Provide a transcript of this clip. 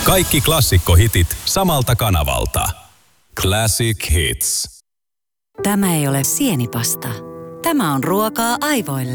Kaikki klassikkohitit samalta kanavalta. Classic Hits. Tämä ei ole sienipasta. Tämä on ruokaa aivoille.